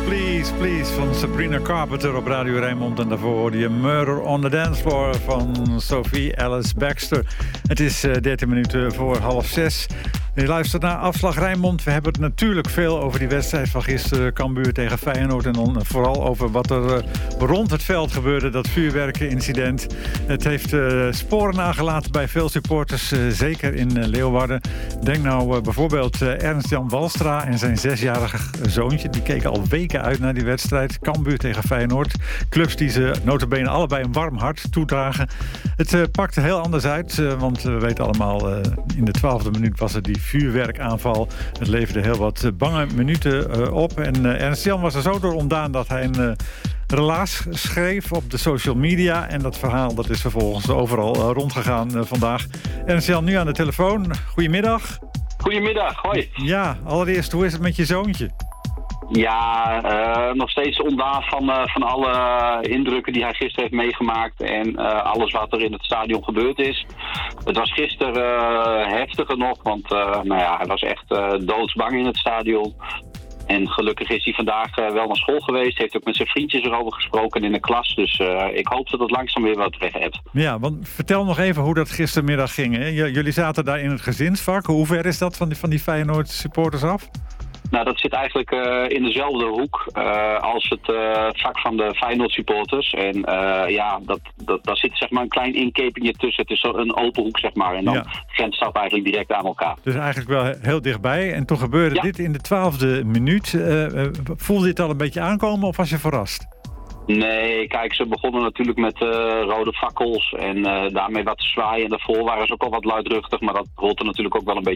Please, Please van Sabrina Carpenter op Radio Rijnmond. En daarvoor hoorde je Murder on the Dance Floor van Sophie Alice Baxter. Het is 13 minuten voor 5:30. Je luistert naar Afslag Rijnmond. We hebben het natuurlijk veel over die wedstrijd van gisteren. Cambuur tegen Feyenoord. En dan vooral over wat er rond het veld gebeurde. Dat vuurwerkenincident. Het heeft sporen nagelaten bij veel supporters. Zeker in Leeuwarden. Denk nou bijvoorbeeld Ernst-Jan Walstra en zijn 6-jarige zoontje. Die keken al weken uit naar die wedstrijd. Cambuur tegen Feyenoord. Clubs die ze nota bene allebei een warm hart toedragen. Het pakte heel anders uit. Want we weten allemaal, in de 12e minuut was het die vuurwerkaanval. Het leverde heel wat bange minuten op. En Ernst-Jan was er zo door ontdaan dat hij een relaas schreef op de social media. En dat verhaal dat is vervolgens overal rondgegaan vandaag. Ernst-Jan, nu aan de telefoon. Goedemiddag. Goedemiddag, hoi. Ja, allereerst, hoe is het met je zoontje? Ja, nog steeds ontdaan van alle indrukken die hij gisteren heeft meegemaakt en alles wat er in het stadion gebeurd is. Het was gisteren heftiger nog, want hij was echt doodsbang in het stadion. En gelukkig is hij vandaag wel naar school geweest. Heeft ook met zijn vriendjes erover gesproken in de klas. Dus ik hoop dat het langzaam weer wat weg hebt. Ja, want vertel nog even hoe dat gistermiddag ging. Hè? Jullie zaten daar in het gezinsvak. Hoe ver is dat van die Feyenoord supporters af? Nou, dat zit eigenlijk in dezelfde hoek als het vak van de Feyenoord supporters. En daar zit zeg maar een klein inkepingje tussen. Het is zo een open hoek, zeg maar. En dan grenst dat eigenlijk direct aan elkaar. Dus eigenlijk wel heel dichtbij. En toen gebeurde dit in de 12e minuut. Voelde je het al een beetje aankomen of was je verrast? Nee, kijk, ze begonnen natuurlijk met rode fakkels en daarmee wat te zwaaien. En daarvoor waren ze ook al wat luidruchtig, maar dat hoort er natuurlijk ook wel een beetje